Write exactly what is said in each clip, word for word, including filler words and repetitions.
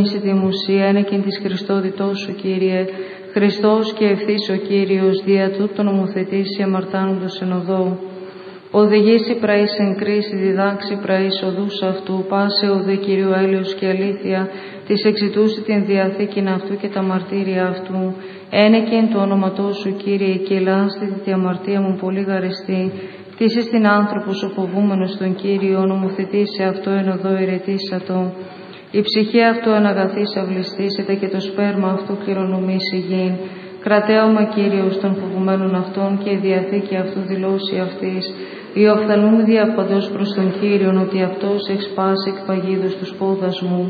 εις τη μουσία, ένεκεν της Χριστότητός σου, Κύριε. Χριστός και ευθύς ο Κύριος, δια τούτο νομοθετήσει αμαρτάνοντος εν οδό. Οδηγήσει πραείς εν κρίση, διδάξει πραείς οδούς αυτού, πάσε οδέ Κυρίου έλεος και αλήθεια, της εξητούσει την διαθήκην αυτού και τα μαρτύρια αυτού. Ένεκεν το όνοματό σου, Κύριε, και ελάστη τη αμαρτία μου πολύ γαρεστή. Κτίσεις την άνθρωπος ο φοβούμενος τον Κύριο, νομοθετήσει αυτό εν οδό ηρετήσατο. Η ψυχή αυτού αναγαθής αυλιστήσεται και το σπέρμα αυτού κληρονομήσει γην. Κρατέωμα Κύριος των φοβουμένων αυτών και η διαθήκη αυτού δηλώσει αυτής. Οι οφθαλμούν διαφαντός προς τον Κύριον, ότι αυτός εξπάσει εκ παγίδος τους πόδας μου.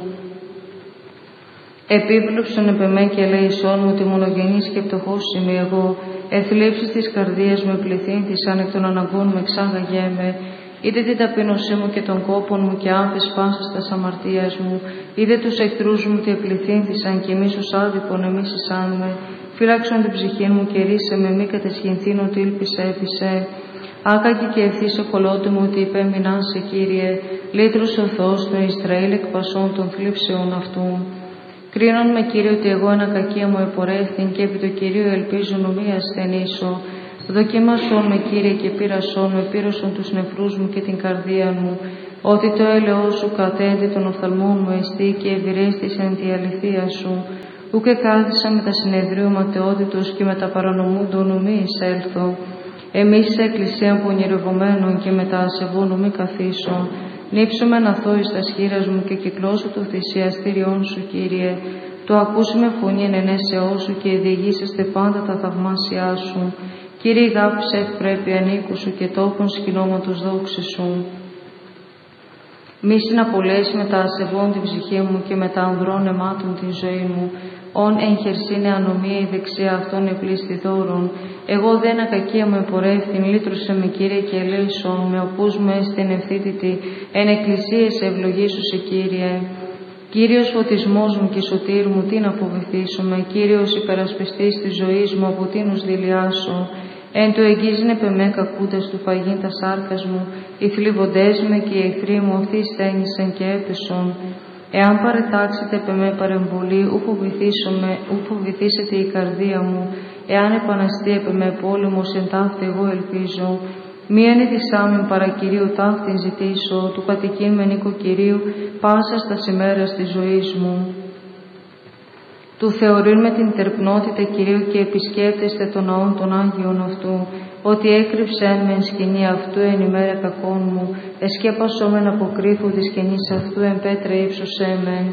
Επίπλουψον επ' εμέ και ελέησόν μου, ότι μονογενής και πτωχός είμαι εγώ. Εθλίψεις της καρδίας με πληθύνθησαν, εκ των αναγκών με εξάγαγέ με. Είδε την ταπείνωσή μου και των κόπων μου και άφες πάσας τας αμαρτίας μου. Είδε τους εχθρούς μου τι επληθύνθησαν και μίσος άδικον εμίσησαν με. Φύλαξον την ψυχή μου και ρίσε με, μη κατεσχυνθήν ότι ήλπισε έπισε. Άκακη και ευθύς ο κολότιμο ότι υπέμειναν σε, Κύριε. Λύτρους ο Θεός των Ισραήλ εκ πασών των θλίψεων αυτού. Κρίνον με, Κύριε, ότι εγώ ένα κακία μου επορεύθην και επί το Κυρίου ελπίζω νομία ασθενήσω. Δοκίμασον με, Κύριε, και πείρασον με, πείρωσον τους νεφρούς μου και την καρδία μου, ότι το έλεος σου κατέντη των οφθαλμών μου εστί και ευηρέστησεν τη αληθεία σου. Ούκ εκάθισα με τα συνεδρίου ματαιότητος και με τα παρανομούντων νομί εισέλθω. Εμείς σε εκκλησία πονηρευομένων και με τα ασεβών νομί καθίσω. Νύψομαι να θώ εις τα σχήρας μου και κυκλώσω το θυσιαστήριόν σου, Κύριε. Το ακούσουμε φωνή εν ενέσεώς σου και διηγήσεστε πάντα τα θαυμάσια σου. Κύριε, γάψε ευπρέπει ανήκου σου και τόπον σκηνώματος δόξη σου. Μη συναπολέσει με τα ασεβών την ψυχή μου και με τα ανδρών αιμάτων την ζωή μου. Ον εν χερσίνε ανομία η δεξιά αυτών επλήστη δώρων. Εγώ δε ένα κακία μου επορεύθην, λύτρωσε με, Κύριε, και ελέησον με, οπούς μου έστειν ευθύτητη, εν εκκλησίες ευλογήσου σε, Κύριε. Κύριος φωτισμός μου και σωτήρ μου, τι να φοβηθήσουμε. Κύριος υπερασπιστής της ζωής μου, από τίνους δηλιάσω. Εν του εγγίζειν επ' εμέ κακούντας του φαγήν τα σάρκας μου. Οι θλιβοντές με και οι εχθροί μου αυτοί στένησαν και έπεσον. Εάν παρετάξετε επ' εμέ παρεμβολή, ου φοβηθήσομαι, ου φοβηθήσετε η καρδία μου. Εάν επαναστεί επ' εμέ πόλεμος, εν ταύτη εγώ ελπίζω. Μη ανεδισάμεν παρά Κυρίου ταύτην ζητήσω, του κατοικήν με νίκο Κυρίου, πάσα στα ημέρας της ζωής μου. Του θεωρήν με την τερπνότητα Κυρίου και επισκέπτεστε των ναών των Άγιων αυτού, ότι έκρυψεν με εν σκηνή αυτού εν ημέρα κακών μου, εσκέπασόμεν αποκρύφου της σκηνής αυτού εν πέτρα ύψωσέ με.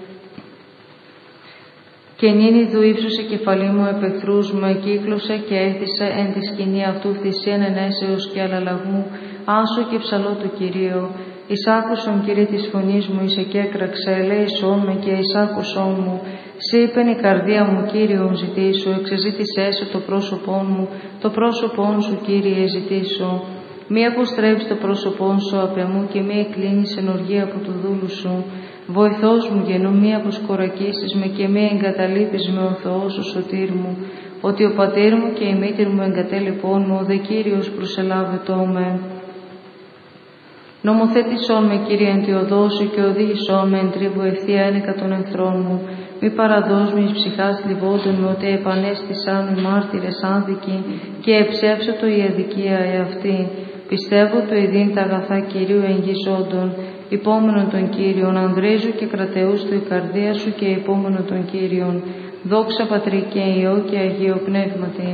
Και νυν ιδού ύψωσε κεφαλή μου επ' μου, εκύκλωσε και έθισε εν τη σκηνή αυτού θυσίαν ενέσεως και αλλαλαγμού, άσο και ψαλό του Κυρίου. Εισάκουσον, Κύριε, της φωνής μου, εις εκέκραξε, ελέησόν με και εισάκουσόν μου. Σύ είπεν η καρδία μου, Κύριον ζητήσω, εξεζήτησέ σου το πρόσωπόν μου, το πρόσωπόν σου, Κύριε, ζητήσω. Μη αποστρέψει το πρόσωπόν σου απ' εμού και μη εκκλίνεις εν οργή από του δούλου σου. Βοηθός μου γεννού, μη αποσκορακίσεις με και μη εγκαταλείπεις με ο Θεός ο σωτήρ μου, ότι ο πατήρ μου και η μήτηρ μου εγκατέλειπών μου, ο δε Κύριος προσελάβετό με. Νομοθέτησόν με, Κύριε, εν τη οδό σου και οδήγησόν με εν τρίβου ευθεία ένεκα των εχθρών μου. Μη παραδώσ' με εις ψυχάς θλιβόντων με, ότι επανέστησαν οι μάρτυρες άνδικοι και εψεύσωτο η αδικία εαυτή. Πιστεύω το ειδήν τα αγαθά Κυρίου εγγυζόντων, υπόμενον των Κύριων, ανδρίζου και κρατεούς του η καρδία σου και υπόμενον των Κύριων. Δόξα Πατρί και Υιό και Αγίο Πνεύματι.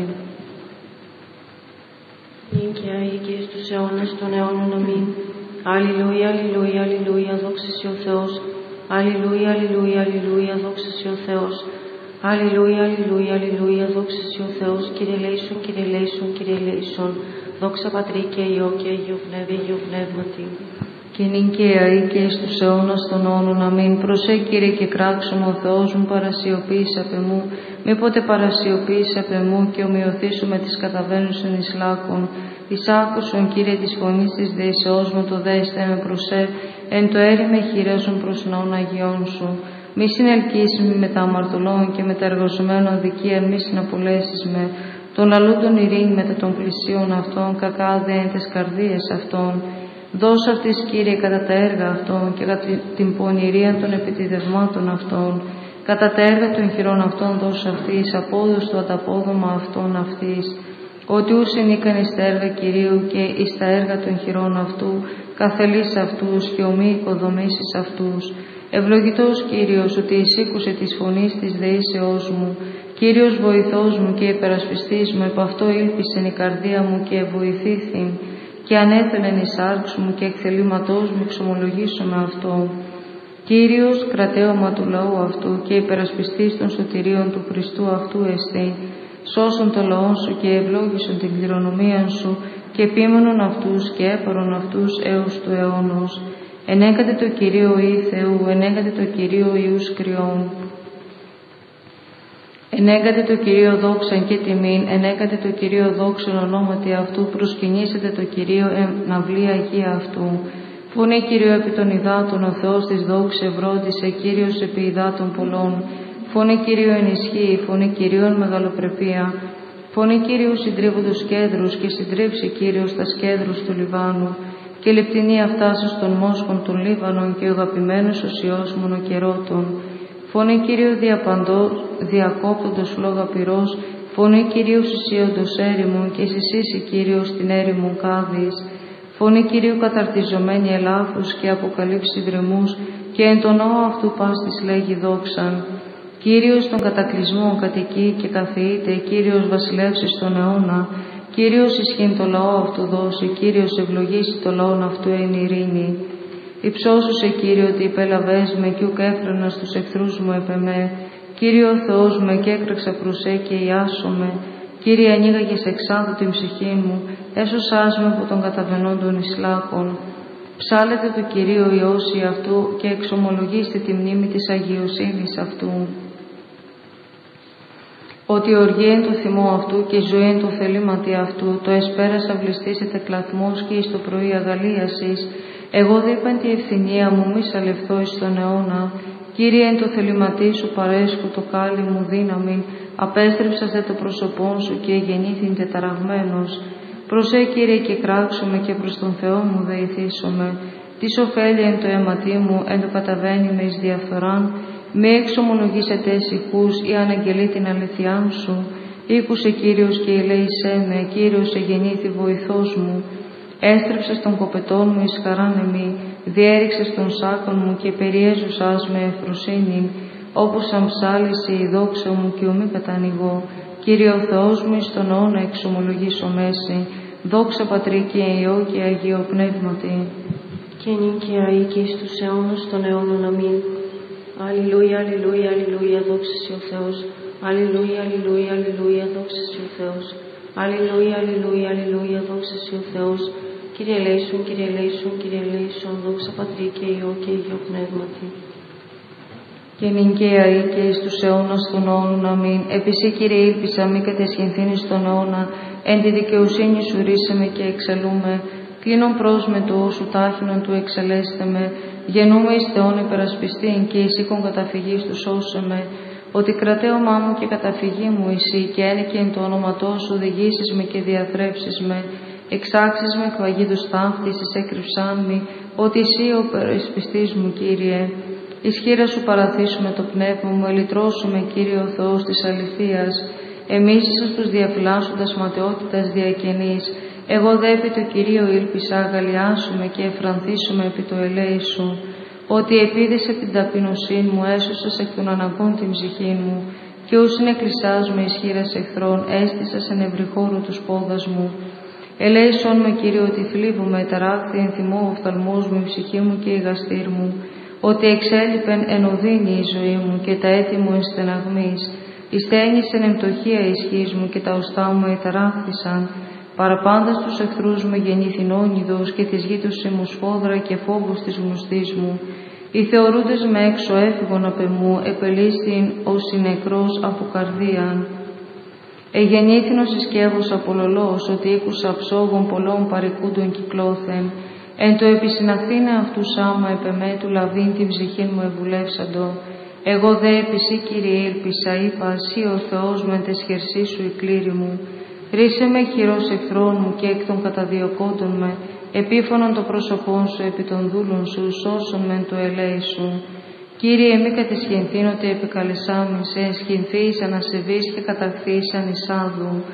Νυν και αεί και εις τους αιώνας των αιώνων αμήν. Αλληλούια, αλληλούια, αλληλούια, δόξα σοι ο Θεός. Αλληλούια, αλληλούια, αλληλούια, δόξα σοι ο Θεός. Αλληλούια, αλληλούια, αλληλούια, δόξα σοι ο Θεός. Κύριε λέησον, Κύριε λέησον, Κύριε λέησον. Δόξα Πατρί και Υιό και Αγίο Πνεύμα, Αγίο Πνεύματι. Και νυν και αεί και εις τους αιώνας των αιώνων αμήν. Προσέ, Κύριε, και κράξουμε ο Θεός μου παρασιοποίησε απ' εμού. Μήποτε παρασιοποίησε απ' εμού και ομοιωθήσουμε τις καταβαίνουσεν εις λάκων. Εις άκουσον, Κύριε, της φωνής της δεησεώς μου το δέστε με προσέ, εν το έρημε χειράζον προς ναών Αγιών σου. Μη συνελκύσεις με τα αμαρτωλών και με τα εργαζομένων αδικία, μη συναπολέσεις με. Των αλλούντων ειρήνη μετά των πλησίων αυτών, κακά δε εν τες καρδίες αυτών. Δώσ' αυτής, Κύριε, κατά τα έργα αυτών και κατά την πονηρία των επιτιδευμάτων αυτών, κατά τα έργα των χειρών αυτών δώσ' αυτής, απόδος το ανταπόδομα αυτών αυτής, ότι ούς ενίκαν εις τα έργα Κυρίου και εις τα έργα των χειρών αυτού, καθελείς αυτούς και ομοί οικοδομήσεις αυτούς. Ευλογητός Κύριος, ότι εισήκουσε της φωνής της δεήσεώς μου, Κύριος βοηθός μου και υπερασπιστής μου, επ' αυτό ήλπισεν η καρδία μου και βοηθήθην, και ανέθελεν εις άρξ μου και εκθελήματός μου εξομολογήσω με αυτό. Κύριος, κρατέωμα του λαού αυτού και υπερασπιστής των σωτηρίων του Χριστού αυτού εστί, σώσον το λαό σου και ευλόγησον την κληρονομία σου και επίμενον αυτούς και έπαρον αυτούς έως του αιώνος. Ενέκατε το Κυρίο ή Θεού, ενέκατε το Κυρίο Ιούς κρυών. Ενέκατε το Κυρίο δόξαν και τιμήν, ενέκατε το Κυρίο δόξαν ονόματι αυτού, προσκυνήσετε το Κυρίο εν αυλή αγία αυτού. Φωνή Κύριο επί των υδάτων, ο Θεός της δόξης ευρώντισε, Κύριος επί υδάτων πολλών. Φωνή Κύριο ενισχύει, φωνή Κυρίου εν μεγαλοπρεπία. Φωνή Κύριου συντρίβοντος κέντρους και συντρίψει Κύριος τα σκέντρους του Λιβάνου. Και λεπτηνία φτάσει στον μόσχον των Λίβανων και ο αγαπημένος οσιός μονοκαιρότων. Φωνή Κυρίου διαπαντός, διακόπτοντος φλόγα πυρός, φωνή Κυρίου συσίοντος έρημον και συσύσει Κύριος την έρημον κάδης. Φωνή Κυρίου καταρτιζομένη ελάφους και αποκαλύψει δρεμούς και εν τον ναό αυτού πάστης λέγει δόξαν. Κύριος των κατακλυσμών κατοικεί και καθιείται, Κύριος βασιλεύσει στον αιώνα. Κύριος ισχύν το λαό αυτού δώσει, Κύριος ευλογήσει το λαόν αυτού εν ειρήνη. Υψώσουσε Κύριε ότι υπέλαβες με κι ουκ έφρανα στους εχθρούς μου επ' εμέ. Κύριε ο Θεός με κι έκραξα προς ε και ιάσομαι. Κύριε ανοίγαγες εξάδου την ψυχή μου, έσωσάς με από τον καταβαινόντων εις λάκων. Ψάλετε το Κυρίο η όση αυτού και εξομολογήστε τη μνήμη της αγιοσύνης αυτού. Ότι οργή εν το θυμό αυτού και ζωή εν το θελήματι αυτού, το εσπέρας αυλιστήσετε κλαθμός και εις το πρωί αγαλίασης. Εγώ δίπεν τη ευθυνία μου μη σαλευθώ εις τον αιώνα. Κύριε εν το θελήματί σου παρέσχου το κάλλι μου δύναμη, απέστρεψας δε το πρόσωπόν σου και γεννήθην τεταραγμένος. Προσέ Κύριε και κράξομαι και προς τον Θεό μου δεηθήσομαι. Τι ωφέλει εν το αίματί μου, εν το καταβαίνει με εις διαφθοράν. Μη εξομολογήσετε ησυχούς ή αναγγελεί την αληθιάν σου. Ήκουσε Κύριος και ελέησέ με, Κύριος εγεννήθη βοηθός μου. Έστρεψες των κοπετών μου εις χαράν εμή, διέριξες των σάκων μου και περιέζουσάς με ευφροσύνη, όπως σαν ψάλισε η δόξα μου και ομή κατανοιγώ. Κύριε ο Θεός μου εις τον αιώνα εξομολογήσω μέση, δόξα Πατρί και Υιό και Αγίο Πνεύματι. Και νυν και αεί και εις τους αιώνας των αιώνων αμήν. Αλληλούια, αλληλούια, αλληλούια, δόξα σοι ο Θεός. Αλληλούια, αλληλούια, αλληλούια, δόξα σοι ο Θεός. Αλληλούια, αλληλούια, αλληλούια, δόξα σοι ο Θεός. Κύριε ελέησον, Κύριε ελέησον, Κύριε ελέησον, δόξα Πατρί και Υιό και Αγίο Πνεύματι. Και νυν και αεί και εις τους αιώνας των αιώνων αμήν. Επισή Κύριε ήλπισα μη κατεσχυνθήνεις στον αιώνα, εν τη δικαιοσύνη σου ρίσαμε και εξελούμε. Κλείνον προς με το όσου τάχυνον του εξελέστε με, γεννούμε εις Θεόν υπερασπιστήν και εις οίκον καταφυγής του σώσε με. Ότι κρατέωμά μου και καταφυγή μου εσύ και ένικε εν το όνοματό σου οδηγήσεις με και διαθρέψεις με. Εξάξεις με εκ βαγίδους ταύτης, εις έκρυψάν μη, ότι εσύ ο υπερασπιστής μου Κύριε. Εις χείρα σου παραθήσουμε το πνεύμα μου, ελυτρώσουμε Κύριε ο Θεός της αληθείας. Εμείς εις τους διαφυλάσσοντας ματαιότητας διακαινής. Εγώ δε επί το Κυρίο ήλπισα, αγαλιάσουμε και εφρανθήσουμε επί το ελέη σου. Ότι επίδησε την ταπεινωσή μου, έσωσες εκ των αναγκών την ψυχή μου. Και ούς συνεκκλησάς με ισχύρας εχθρών, έστησας εν ευρυχώρου τους πόδας μου. Ελέησον με Κύριο ότι θλίβομαι, ταράχθη εν θυμό ο οφθαλμός μου, η ψυχή μου και η γαστήρ μου. Ότι εξέλιπεν εν οδύνη η ζωή μου και τα έτη μου εν στεναγμής. Ιστένησεν εν πτωχία η ισχύς μου και τα οστά μου εταράχθησαν. Παραπάντα στους εχθρούς μου γεννήθην όνειδος και της γη τους σιμουσφόδρα και φόβους της γνωστής μου. Οι θεωρούντες με έξω έφυγον απ' εμού, επελίστην ως συνεκρός από καρδίαν. Εγεννήθην ο συσκεύος απολολός, ότι ήκουσα ψόγων πολλών παρικούντων κυκλώθεν. Εν το επισυναθήνε αυτού άμα επ' εμέ του λαβήν την ψυχήν μου ευουλεύσαντο. Εγώ δε επισή Κύριε ήλπισα, είπα, εσύ ο Θεός με τες χερσί σου η κλήρη μου. Ρίσε με χειρός εχθρών μου και εκ των καταδιωκόντων με, επίφωνον το πρόσωπόν σου επί των δούλων σου, σώσον μεν το ελέη σου. Κύριε, μη κατεσχυνθήν ότι επικαλεσάμιν σε, εσχυνθείς ανασεβείς και καταχθείς ανισάδου.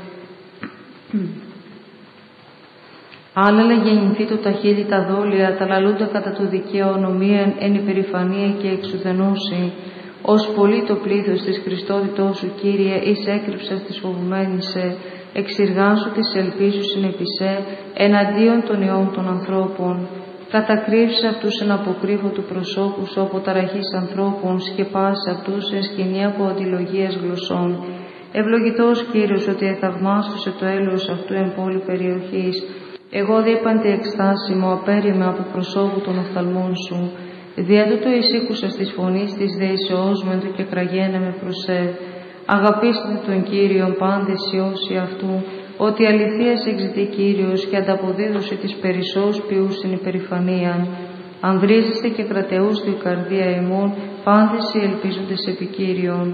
Άλλαλα γεννηθεί το ταχύδι τα δόλια, τα λαλούντα κατά του δικαίου ονομίαν εν υπερηφανία και εξουδενούση. Ως πολύ το πλήθος της Χριστότητός σου, Κύριε, εις έκρυψας της φοβουμένης σε, εξηργάσου της ελπίζου συνεπισέ, εναντίον των ιών των ανθρώπων. Κατακρύψε αυτούς εν αποκρύβω του προσώπου σου από ταραχής ανθρώπων, σκεπάσε αυτούς εν σκηνή από αντιλογίας γλωσσών. Ευλογητός Κύριος ότι εθαυμάστουσε το έλεος αυτού εν πόλη περιοχής. Εγώ δίπαντη εκστάση μου απέριμαι από προσώπου των οφθαλμών σου. Διέτοτε εισήκουσας της φωνής της δεησεώς με του και κραγένε με προσέ. Αγαπήστε τον Κύριον πάντες οι όσοι αυτού, ότι αληθείας εξητεί Κύριος και ανταποδίδωσε της περισσός ποιούς στην υπερηφανία. Ανδρίζεστε και κρατεούστε η καρδία ημών, πάντες οι ελπίζοντες επί Κύριον.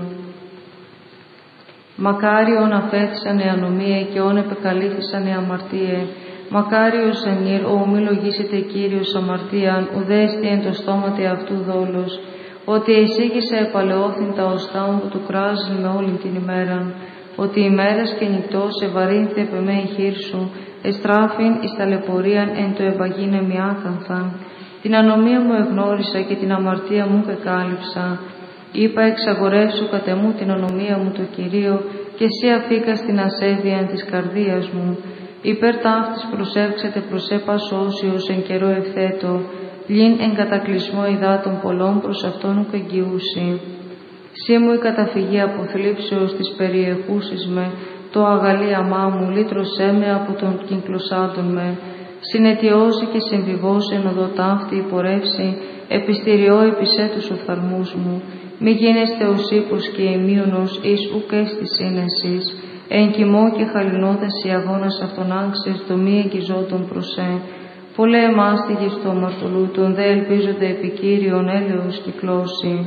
Μακάριον αφέθησαν οι ανομία και όν επεκαλύφθησαν οι αμαρτίε. Μακάριος ενήρ, ο μη λογίσετε Κύριος αμαρτίαν, ουδέστη εν το στόματι αυτού δόλος, ότι εισήγησε επαλαιώθην τα οστά που του κράζουν με όλη την ημέραν, ότι ημέρας και νυχτός ευαρύνθη επ' εμέ η χείρ σου, εστράφην εις ταλαιπωρίαν εν το εμπαγίνε μη άκανθαν. Την ανομία μου εγνώρισα και την αμαρτία μου εκάλυψα. Είπα εξαγορεύσου κατ' εμού την ανομία μου το Κυρίο, και εσύ αφήκα στην ασέβεια της καρδίας μου. Υπέρ ταύτης προσεύξετε προσέπας όσιος εν καιρό ευθέτω, πλην εν κατακλυσμό υδάτων πολλών προς αυτόν ουκ εγγυούσι. Σύ μου η καταφυγή αποθλίψεως της περιεχούσης με, το αγαλίαμά μου λύτρωσέ με από τον κυκλωσάντων με. Συνετιώσει και συμβιβώσει εν οδό ταύτη υπορεύσει, επιστηριώ επισέ τους οφθαλμούς μου. Μη γίνεστε ως ύπος και ημίωνος εις ουκ έστι σύνεσης. Εν κοιμό και χαλινώδες η αγώνας αυτον άγξες, το μη εγγυζόντων προσέ. Πολλέ εμάστιγοι στο αμαρτωλούτων, δε ελπίζονται επί Κύριον έλεος κυκλώσει.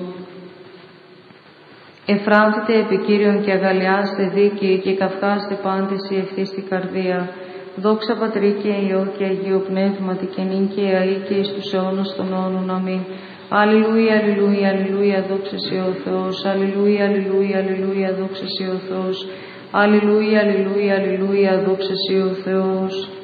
Εφράνθητε επί Κύριον και αγαλιάστε δίκαιοι και καυχάστε πάντες η ευθύ στη καρδία. Δόξα Πατρί και Υιό και Αγίο Πνεύματι και νυν και αεί και εις τους αιώνας των αιώνων. Αμήν. Αλληλούια, αλληλούια, αλληλούια, δόξα σοι ο Θεός. Αλληλούια, αλληλούια, αλληλούια, δόξα σοι ο Θεός. Αλληλούια, αλληλούια, αλληλούια, δόξα σοι ο Θεός.